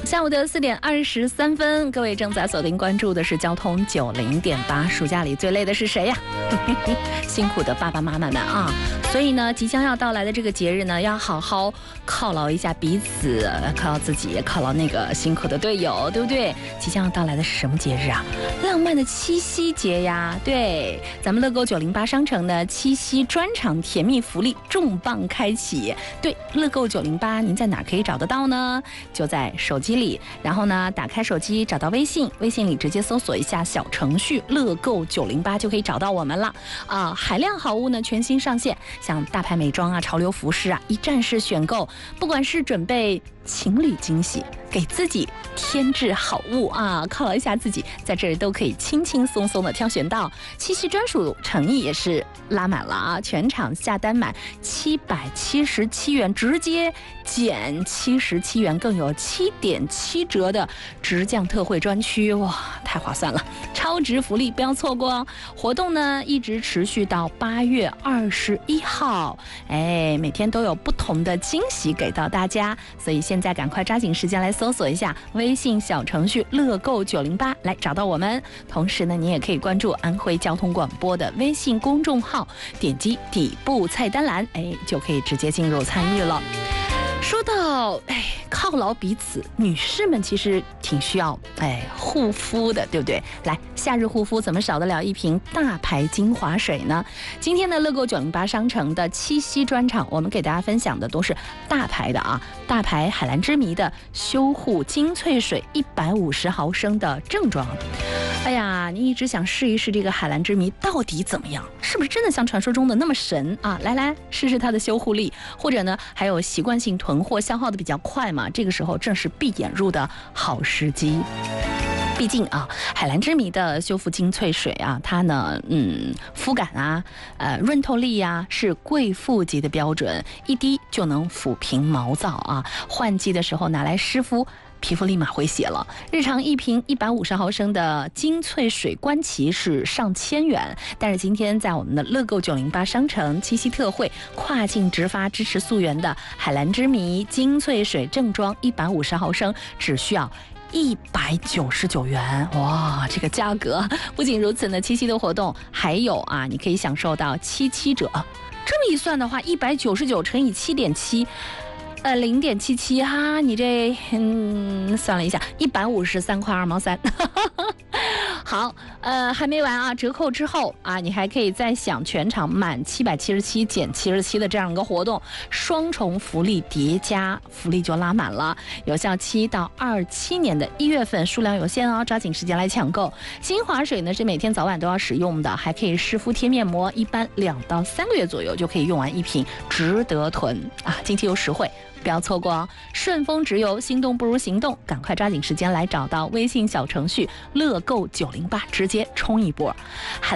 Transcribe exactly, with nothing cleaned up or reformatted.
下午的四点二十三分，各位正在锁定关注的是交通九零点八。暑假里最累的是谁呀？辛苦的爸爸妈妈们啊！所以呢，即将要到来的这个节日呢，要好好犒劳一下彼此，犒劳自己，犒劳那个辛苦的队友，对不对？即将要到来的是什么节日啊？浪漫的七夕节呀！对，咱们乐购九零八商城的七夕专场甜蜜福利重磅开启。对，乐购九零八，您在哪儿可以找得到呢？就在手机里，然后呢，打开手机找到微信，微信里直接搜索一下小程序乐购九零八就可以找到我们了啊！海量好物呢全新上线，像大牌美妆啊、潮流服饰啊，一站式选购，不管是准备情侣惊喜，给自己添置好物啊，犒劳一下自己，在这儿都可以轻轻松松的挑选到。七夕专属诚意也是拉满了啊！全场下单满七百七十七元，直接减七十七元，更有七点七折的直降特惠专区，哇，太划算了！超值福利不要错过哦！活动呢一直持续到八月二十一号，哎，每天都有不同的惊喜给到大家，所以现在赶快抓紧时间来搜索一下微信小程序乐购九零八来找到我们。同时呢，你也可以关注安徽交通广播的微信公众号，点击底部菜单栏，哎，就可以直接进入参与了。说到哎犒劳彼此，女士们其实挺需要哎护肤的，对不对？来，夏日护肤怎么少得了一瓶大牌精华水呢？今天的乐购九零八商城的七夕专场，我们给大家分享的都是大牌的啊，大牌海蓝之谜的修护精粹水一百五十毫升的正装。哎呀，你一直想试一试这个海蓝之谜到底怎么样？是不是真的像传说中的那么神啊？来来，试试它的修护力，或者呢，还有习惯性囤货消耗的比较快嘛？这个时候正是闭眼入的好时机。毕竟啊，海蓝之谜的修复精粹水啊，它呢，嗯，肤感啊，呃，润透力啊，是贵妇级的标准，一滴就能抚平毛躁啊。换季的时候拿来湿敷，皮肤立马回血了。日常一瓶一百五十毫升的精粹水官旗是上千元，但是今天在我们的乐购九零八商城七夕特惠，跨境直发支持溯源的海蓝之谜精粹水正装一百五十毫升，只需要一百九十九元，哇，这个价格！不仅如此呢，七夕的活动还有啊，你可以享受到七七折。这么一算的话，一百九十九乘以七点七。呃，零点七七哈，你这嗯，算了一下，一百五十三块二毛三。好，呃，还没完啊！折扣之后啊，你还可以再享全场满七百七十七减七十七的这样一个活动，双重福利叠加，福利就拉满了。有效期到二七年的一月份，数量有限哦，抓紧时间来抢购。精华水呢是每天早晚都要使用的，还可以湿敷贴面膜，一般两到三个月左右就可以用完一瓶，值得囤啊！经济又实惠。不要错过哦！顺丰直邮，心动不如行动，赶快抓紧时间来找到微信小程序乐购九零八，直接冲一波。